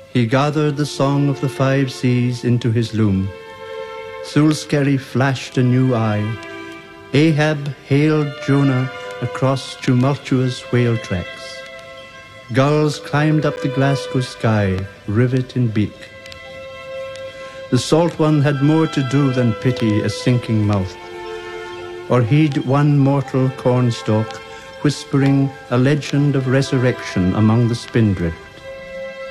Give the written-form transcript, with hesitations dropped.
He gathered the song of the five seas into his loom. Sulskerry flashed a new eye. Ahab hailed Jonah across tumultuous whale tracks. Gulls climbed up the Glasgow sky, rivet in beak. The Salt One had more to do than pity a sinking mouth, or heed one mortal cornstalk whispering a legend of resurrection among the spindrift.